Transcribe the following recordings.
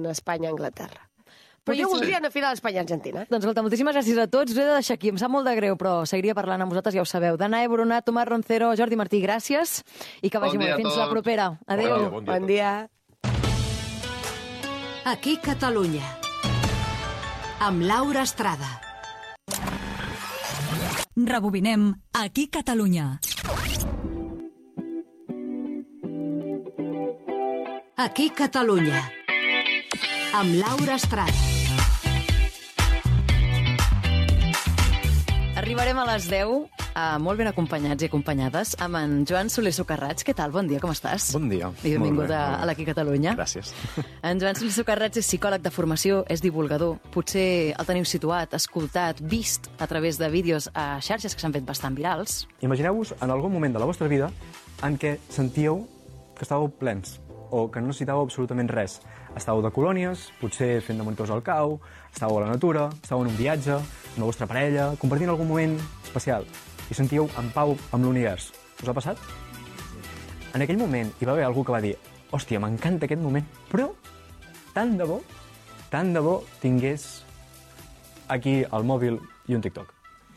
Espanya-Anglaterra. Però jo voldria una final Espanya-Argentina. Doncs escolta, moltíssimes gràcies a tots. Us he de deixar aquí, em sap molt de greu, però seguiria parlant amb vosaltres, ja ho sabeu. Danae Boronat, Tomàs Roncero, Jordi Martí, gràcies. I que vagi molt. Fins la propera. Adéu. Bon dia. Aquí Catalunya. Amb Laura Estrada. Rebobinem Aquí Catalunya. Aquí Catalunya. Amb Laura Estrada. Arribarem a les 10, molt ben acompanyats i acompanyades, amb en Joan Soler Socarrats. Què tal? Bon dia, com estàs? Bon dia. I benvingut a l'Aquí Catalunya. Gràcies. En Joan Soler Socarrats és psicòleg de formació, és divulgador. Potser el teniu situat, escoltat, vist a través de vídeos a xarxes que s'han fet bastant virals. Imagineu-vos en algun moment de la vostra vida en què sentíeu que estàveu plens o que no necessitàveu absolutament res. Estàveu de colònies, potser fent de monitors al cau, estàveu a la natura, estàveu en un viatge, amb la vostra parella, compartint algun moment especial i sentíeu en pau amb l'univers. Us ha passat? En aquell moment hi va haver algú que va dir hòstia, m'encanta aquest moment, però tant de bo tingués aquí el mòbil i un TikTok.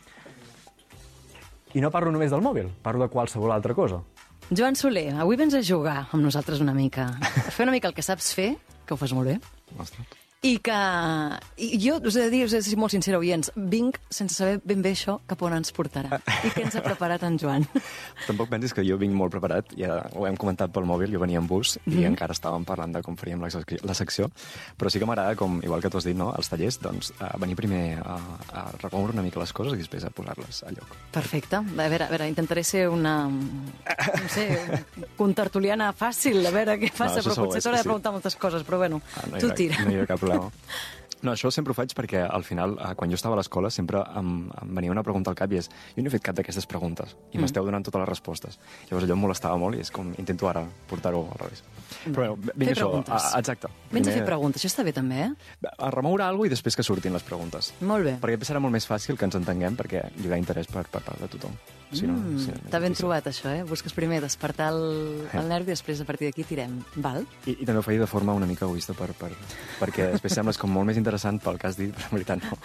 I no parlo només del mòbil, parlo de qualsevol altra cosa. Joan Soler, avui vens a jugar amb nosaltres una mica. A fer una mica el que saps fer, que ho fas molt bé. Ostres. I jo us he de dir, us he de ser molt sincera, oients, vinc sense saber ben bé això cap on ens portarà. I què ens ha preparat en Joan? Tampoc pensis que jo vinc molt preparat, ja ho hem comentat pel mòbil, jo venia en bus i encara estàvem parlant de com faríem la secció, però sí que m'agrada, com igual que tu has dit, no, als tallers, doncs venir primer a remoure una mica les coses i després a posar-les a lloc. Perfecte. A veure, intentaré ser una, no sé, contertuliana fàcil, a veure què passa, però potser t'hauré de preguntar moltes coses, però bueno, tu tira. No hi ha cap problema. No, això sempre ho faig perquè al final, quan jo estava a l'escola, sempre em venia una pregunta al cap i és jo no he fet cap d'aquestes preguntes i m'esteu donant totes les respostes. Llavors allò em molestava molt i és com intento ara portar-ho al revés. Però bé, vinc això, exacte. Vens a fer preguntes, això està bé també, eh? A remoure alguna cosa i després que surtin les preguntes. Molt bé. Perquè serà molt més fàcil que ens entenguem perquè hi haurà interès per part de tothom. Està ben trobat això, eh? Busques primer despertar el nervi i després a partir d'aquí tirem. Val? I també ho faig de forma una mica egoista perquè després sembles com molt més interessant pel que has dit, però en veritat no.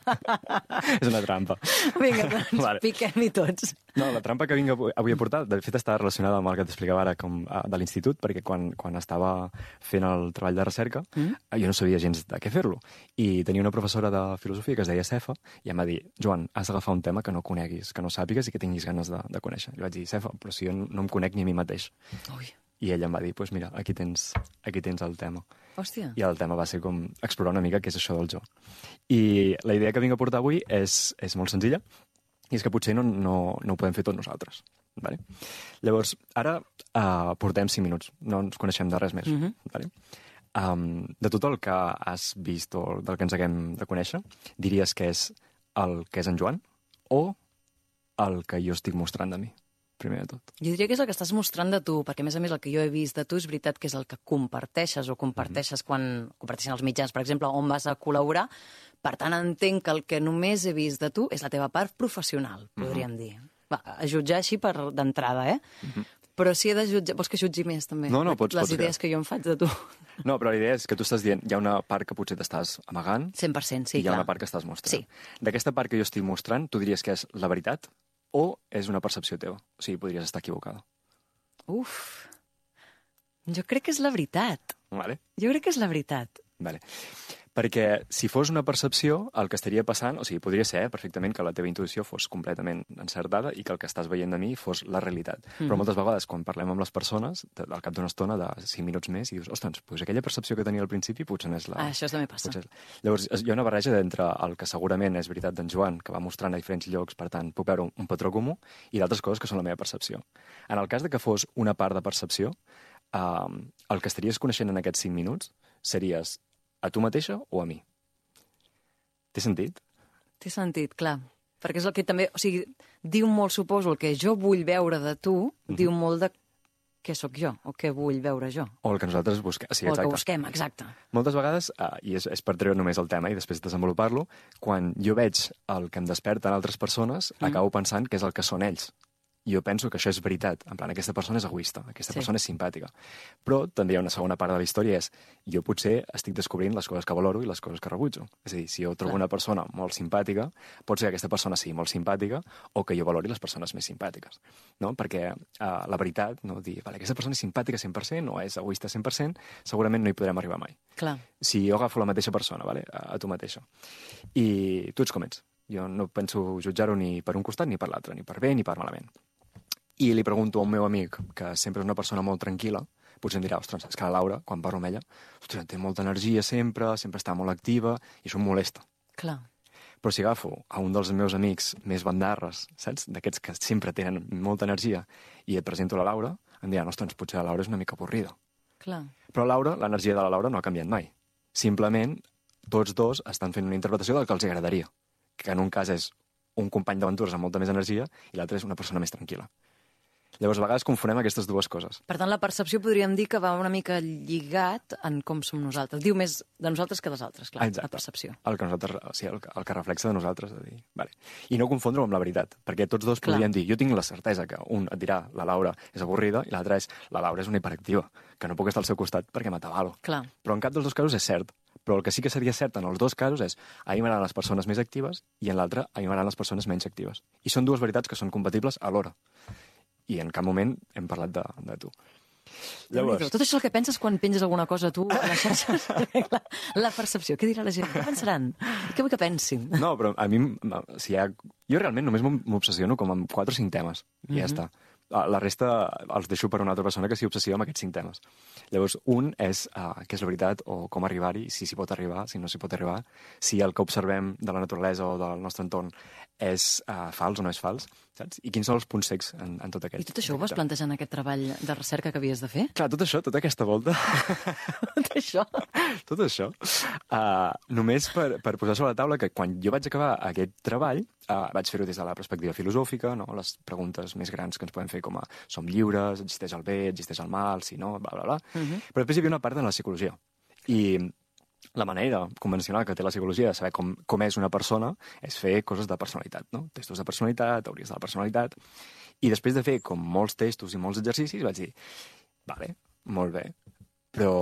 És una trampa. Vinga, doncs vale. Piquem-hi tots. No, la trampa que vinc avui a portar, de fet està relacionada amb el que t'explicava ara de l'institut, perquè quan estava fent el treball de recerca jo no sabia gens de què fer-lo. I tenia una professora de filosofia que es deia Cefa i em va dir, Joan, has d'agafar un tema que no coneguis, que no sàpigues i que tinguis ganes de conèixer. I vaig dir, Cefa, però si jo no em conec ni a mi mateix. Ui. I ella em va dir, doncs mira, aquí tens el tema. Hòstia. I el tema va ser com explorar una mica què és això del jo. I la idea que vinc a portar avui és molt senzilla, i és que potser no ho podem fer tots nosaltres. Vale? Llavors, ara portem 5 minuts, no ens coneixem de res més. Vale? De tot el que has vist o del que ens haguem de conèixer, diries que és el que és en Joan o el que jo estic mostrant de mi, primer de tot? Jo diria que és el que estàs mostrant de tu, perquè a més el que jo he vist de tu és veritat que és el que comparteixes o comparteixes quan comparteixen els mitjans, per exemple, on vas a col·laborar. Per tant, entenc que el que només he vist de tu és la teva part professional, podríem dir. Va, a jutjar així d'entrada, eh? Però si he de jutjar... Vols que jutgi més, també? No, pots les idees que jo em faig de tu. No, però la idea és que tu estàs dient, hi ha una part que potser t'estàs amagant 100%, sí, i hi ha clar. una part que estàs mostrant. Sí. D'aquesta part que jo estic mostrant, tu diries que és la veritat o és una percepció teva? O sigui, podries estar equivocada. Uf, jo crec que és la veritat. Vale. Jo crec que és la veritat. Vale. Perquè si fos una percepció, el que estaria passant, o sigui, podria ser perfectament que la teva intuïció fos completament encertada i que el que estàs veient de mi fos la realitat. Però moltes vegades, quan parlem amb les persones, al cap d'una estona, de 5 minuts més, i dius, ostres, doncs aquella percepció que tenia al principi potser no és la... Això també passa. Llavors, hi ha una barreja d'entre el que segurament és veritat d'en Joan, que va mostrant a diferents llocs, per tant, puc veure un patró comú, i d'altres coses que són la meva percepció. En el cas de que fos una part de percepció, el que estaries coneixent en aquests 5 minuts series a tu mateixa o a mi? Té sentit? Té sentit, clar. Perquè és el que també... O sigui, diu molt, suposo, el que jo vull veure de tu, diu molt de què sóc jo, o què vull veure jo. O el que nosaltres busquem. Sí, o el que busquem, exacte. Moltes vegades, i és per treure només el tema i després desenvolupar-lo, quan jo veig el que em desperten altres persones, acabo pensant que és el que són ells. jo penso que això és veritat. En plan, aquesta persona és egoista, aquesta persona és simpàtica. Però també hi ha una segona part de la història, és jo potser estic descobrint les coses que valoro i les coses que rebutjo. És a dir, si jo trobo una persona molt simpàtica, pot ser que aquesta persona sigui molt simpàtica o que jo valori les persones més simpàtiques. No? Perquè la veritat, no? Dir, vale, aquesta persona és simpàtica 100% o és egoista 100%, segurament no hi podrem arribar mai. Clar. Si jo agafo la mateixa persona, vale? A tu mateixa, i tu ets com ets. Jo no penso jutjar-ho ni per un costat ni per l'altre, ni per bé ni per malament. I li pregunto a un meu amic, que sempre és una persona molt tranquil·la, potser em dirà, ostres, és que la Laura, quan parlo amb ella, ostres, té molta energia sempre està molt activa, i això em molesta. Clar. Però si agafo a un dels meus amics més bandarres, saps? D'aquests que sempre tenen molta energia, i et presento la Laura, em diran, ostres, potser la Laura és una mica avorrida. Clar. Però l'energia de la Laura no ha canviat mai. Simplement, tots dos estan fent una interpretació del que els agradaria, que en un cas és un company d'aventures amb molta més energia i l'altre és una persona més tranquil·la. Llavors, a vegades confonem aquestes dues coses. Per tant, la percepció podríem dir que va una mica lligat en com som nosaltres. Diu més de nosaltres que dels altres, clar, exacte. La percepció. El que nosaltres, sí, el que reflexa de nosaltres. De dir, vale. I no confondre-ho amb la veritat, perquè tots dos podrien dir, jo tinc la certesa que un et dirà la Laura és avorrida i l'altre és la Laura és una hiperactiva, que no puc estar al seu costat perquè m'atabalo. Clar. Però en cap dels dos casos és cert. Però el que sí que seria cert en els dos casos és a mi m'agraden les persones més actives i en l'altre a mi m'agraden les persones menys actives. I són dues veritats que són compatibles alhora. I en cap moment hem parlat de tu. Llavors... Tot això és el que penses quan penges alguna cosa tu a les xarxes? La percepció, què dirà la gent? Què pensaran? Què vull que pensin? No, però a mi, jo realment només m'obsessiono com amb 4 o 5 temes, i ja està. La resta els deixo per una altra persona que s'hi obsessiva amb aquests 5 temes. Llavors, un és què és la veritat o com arribar-hi, si s'hi pot arribar, si no s'hi pot arribar, si el que observem de la naturalesa o del nostre entorn és fals o no és fals, saps? I quins són els punts cecs en tot aquest... I tot això ho vas plantejar en aquest treball de recerca que havies de fer? Clar, tot això, tota aquesta volta... Tot això? Tot això. Només per posar sobre la taula que quan jo vaig acabar aquest treball, vaig fer-ho des de la perspectiva filosòfica, no? Les preguntes més grans que ens podem fer com som lliures, existeix el bé, existeix el mal, si no, bla, bla, bla. Però després hi havia una part de la psicologia. I la manera convencional que té la psicologia de saber com és una persona és fer coses de personalitat, no? Testos de personalitat, teories de la personalitat. I després de fer com molts testos i molts exercicis vaig dir, vale, molt bé, però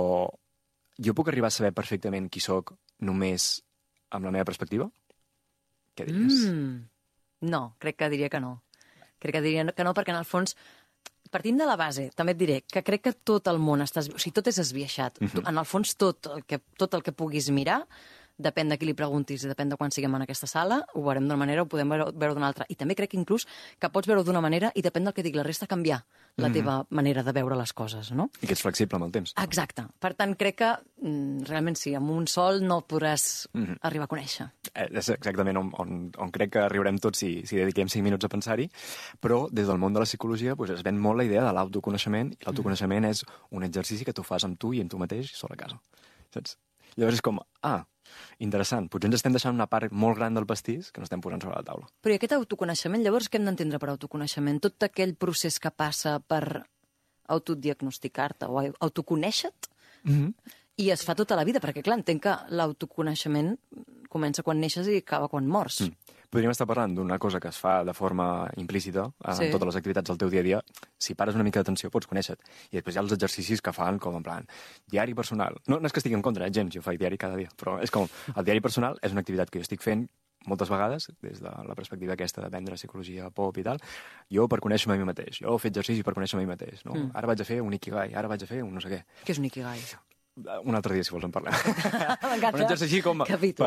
jo puc arribar a saber perfectament qui sóc només amb la meva perspectiva? Què diries? No, crec que diria que no. Crec que diria que no perquè en el fons, partint de la base, també et diré que crec que tot el món està... O sigui, tot és esbiaixat. En el fons, tot el que puguis mirar, depèn de qui li preguntis i depèn de quan siguem en aquesta sala, ho veurem d'una manera o podem veure d'una altra. I també crec inclús que pots veure d'una manera i depèn del que dic la resta canviar la teva manera de veure les coses, no? I que ets flexible amb el temps. Exacte. Per tant, crec que realment sí, amb un sol no podràs arribar a conèixer. És exactament on crec que arribarem tots si dediquem 5 minuts a pensar-hi, però des del món de la psicologia es ven molt la idea de l'autoconeixement, i l'autoconeixement és un exercici que tu fas amb tu i amb tu mateix sol a casa. Saps? Llavors és com, interessant, potser ens estem deixant una part molt gran del pastís que no estem posant sobre la taula. Però i aquest autoconeixement, llavors què hem d'entendre per autoconeixement? Tot aquell procés que passa per autodiagnosticar-te o autoconèixer-te i es fa tota la vida, perquè clar, entenc que l'autoconeixement comença quan neixes i acaba quan mors. Podríem estar parlant d'una cosa que es fa de forma implícita en totes les activitats del teu dia a dia. Si pares una mica d'atenció pots conèixer-te. I després hi ha els exercicis que fan com en plan diari personal. No és que estigui en contra, gens, jo faig diari cada dia, però és com el diari personal és una activitat que jo estic fent moltes vegades, des de la perspectiva aquesta d'aprendre psicologia pop i tal, jo per conèixer-me a mi mateix. Jo he fet exercici per conèixer-me a mi mateix. No? Ara vaig a fer un ikigai, ara vaig a fer un no sé què. Què és un ikigai? Un altre dia, si vols, en parlem. Un exercici com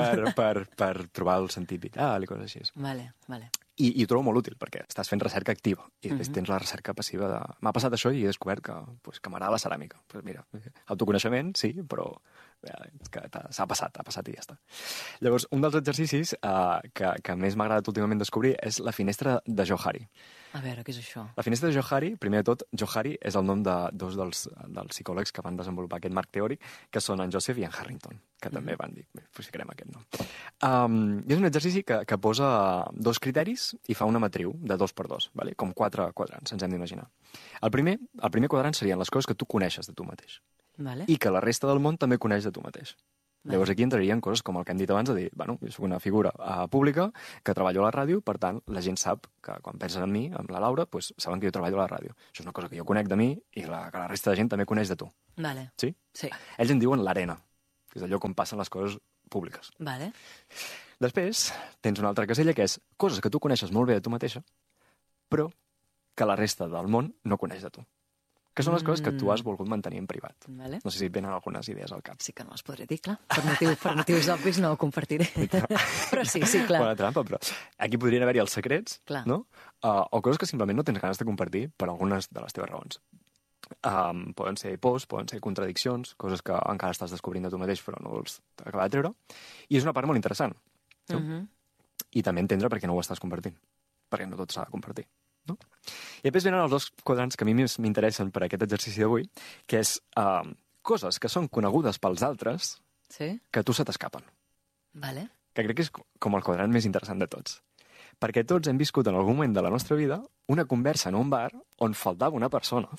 per trobar el sentit vital i coses així. Vale. I ho trobo molt útil, perquè estàs fent recerca activa i després tens la recerca passiva de... M'ha passat això i he descobert que m'agrada la ceràmica. Mira, autoconeixement, sí, però que ha passat i ja està. Llavors, un dels exercicis que més m'ha agradat últimament descobrir és la finestra de Johari. A veure, què és això? La finestra de Johari, primer de tot, Johari és el nom de dos dels psicòlegs que van desenvolupar aquest marc teòric, que són en Joseph i en Harrington, que també van dir, ficarem aquest nom. És un exercici que posa 2 criteris i fa una matriu de 2x2, vale? Com 4 quadrants, ens hem d'imaginar. El primer quadrant serien les coses que tu coneixes de tu mateix. Vale. I que la resta del món també coneix de tu mateix. Llavors aquí entrarien coses com el que hem dit abans, de dir, bueno, jo soc una figura pública que treballo a la ràdio, per tant, la gent sap que quan pensen en mi, amb la Laura, pues, saben que jo treballo a la ràdio. Això és una cosa que jo conec de mi i que la resta de gent també coneix de tu. Vale. Sí? Sí. Ells en diuen l'arena, que és allò on passen les coses públiques. Vale. Després, tens una altra casella que és coses que tu coneixes molt bé de tu mateixa, però que la resta del món no coneix de tu. Que són les coses que tu has volgut mantenir en privat. Vale. No sé si et venen algunes idees al cap. Sí que no les podré dir, clar. Per motius obvis no ho compartiré. Però sí, clar. Bona trampa, però aquí podrien haver-hi els secrets, Clar. no? O coses que simplement no tens ganes de compartir per algunes de les teves raons. Poden ser pors, poden ser contradiccions, coses que encara estàs descobrint de tu mateix però no vols acabar de treure. I és una part molt interessant. No? I també entendre per què no ho estàs compartint. Perquè no tot s'ha de compartir. No? I després venen els dos quadrants que a mi més m'interessen per a aquest exercici d'avui, que és coses que són conegudes pels altres Sí? que a tu se t'escapen. Vale. Que crec que és com el quadrant més interessant de tots. Perquè tots hem viscut en algun moment de la nostra vida una conversa en un bar on faltava una persona.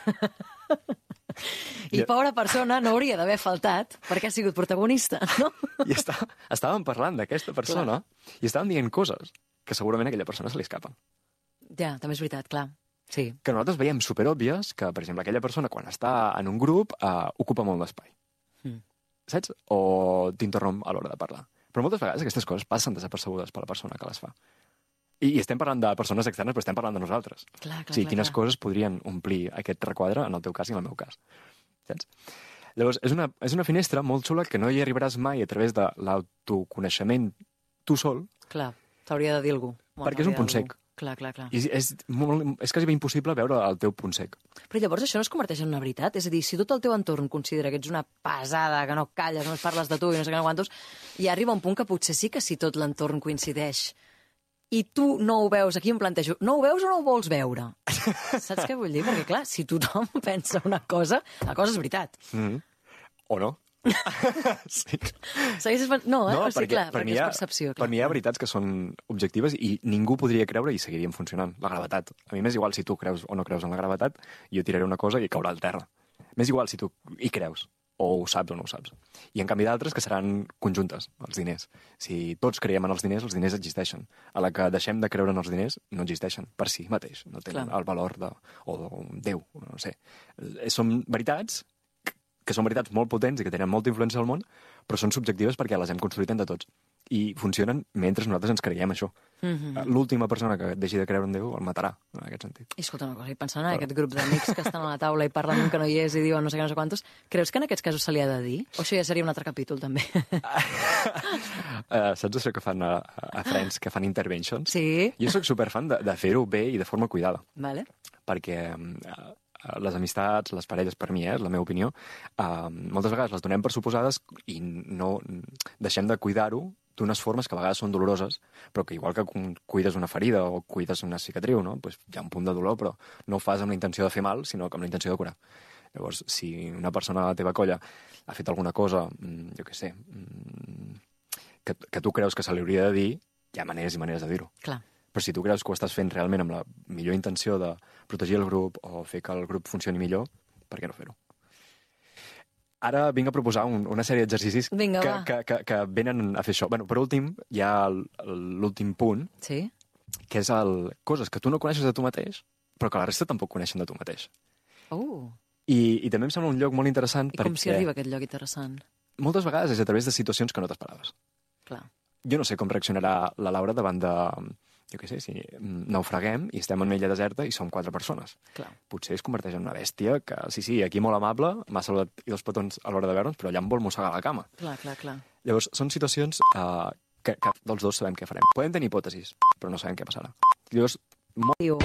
I pobra persona no hauria d'haver faltat perquè ha sigut protagonista, no? I estàvem parlant d'aquesta persona i estàvem dient coses que segurament a aquella persona se li escapen. Ja, també és veritat, clar. Sí. Que nosaltres veiem superòbvies que, per exemple, aquella persona quan està en un grup ocupa molt d'espai. Saps? O t'interromp a l'hora de parlar. Però moltes vegades aquestes coses passen desapercebudes per la persona que les fa. I estem parlant de persones externes, però estem parlant de nosaltres. Clar, o sigui, quines coses podrien omplir aquest requadre en el teu cas i en el meu cas. Saps? Llavors, és una finestra molt xula que no hi arribaràs mai a través de l'autoconeixement tu sol. Clar, t'hauria de dir algú. Perquè és un punt sec. Clar. I és quasi impossible veure el teu punt sec. Però llavors això no es converteix en una veritat? És a dir, si tot el teu entorn considera que ets una pesada, que no calles, no es parles de tu i no sé què no quantos, i arriba un punt que potser sí que si tot l'entorn coincideix i tu no ho veus, aquí em plantejo, no ho veus o no ho vols veure? Saps què vull dir? Perquè, clar, si tothom pensa una cosa, la cosa és veritat. O no? Sí. No, No, o sigui, clar, perquè és percepció. Per mi hi ha veritats que són objectives i ningú podria creure i seguirien funcionant. La gravetat. A mi m'és igual si tu creus o no creus en la gravetat, jo tiraré una cosa i caurà al terra. M'és igual si tu hi creus, o ho saps o no ho saps. I en canvi d'altres que seran conjuntes, els diners. Si tots creiem en els diners existeixen. A la que deixem de creure en els diners, no existeixen per si mateix. No tenen el valor d'un Déu, no sé. Són veritats que són veritats molt potents i que tenen molta influència al món, però són subjectives perquè les hem construït entre tots. I funcionen mentre nosaltres ens creiem això. L'última persona que deixi de creure en Déu el matarà, en aquest sentit. I escolta una cosa, i pensant en aquest grup d'amics que estan a la taula i parlen un que no hi és i diuen no sé què, no sé quantos, creus que en aquests casos se li ha de dir? O això ja seria un altre capítol, també? Saps això que fan a Friends, que fan interventions? Sí. Jo sóc superfan de fer-ho bé i de forma cuidada. Vale. Perquè les amistats, les parelles, per mi, és la meva opinió, moltes vegades les donem per suposades i no deixem de cuidar-ho d'unes formes que a vegades són doloroses, però que igual que cuides una ferida o cuides una cicatriu, no? Pues hi ha un punt de dolor, però no ho fas amb la intenció de fer mal, sinó amb la intenció de curar. Llavors, si una persona de la teva colla ha fet alguna cosa, jo què sé, que tu creus que se li hauria de dir, hi ha maneres i maneres de dir-ho. Clar. Però si tu creus que ho estàs fent realment amb la millor intenció de protegir el grup o fer que el grup funcioni millor, per què no fer-ho? Ara vinc a proposar una sèrie d'exercicis que venen a fer això. Bueno, per últim, hi ha l'últim punt, sí? Que és coses que tu no coneixes de tu mateix, però que la resta tampoc coneixen de tu mateix. I també em sembla un lloc molt interessant perquè... I com s'hi arriba a aquest lloc interessant? Moltes vegades és a través de situacions que no t'esperaves. Clar. Jo no sé com reaccionarà la Laura davant de... Jo què sé, si naufraguem i estem en una illa deserta i som 4 persones. Clar. Potser es converteix en una bèstia que, sí, aquí molt amable, m'ha saludat i 2 petons a l'hora de veure'ns, però allà em vol mossegar la cama. Clar. Llavors, són situacions que dels dos sabem què farem. Podem tenir hipòtesis, però no sabem què passarà. Llavors, Diu,